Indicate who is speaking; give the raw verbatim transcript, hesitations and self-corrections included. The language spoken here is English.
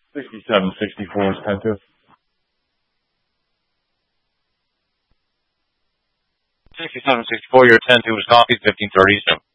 Speaker 1: sixty-seven sixty-four is ten two.
Speaker 2: sixty-seven sixty-four, your ten two was copied, fifteen thirty-seven.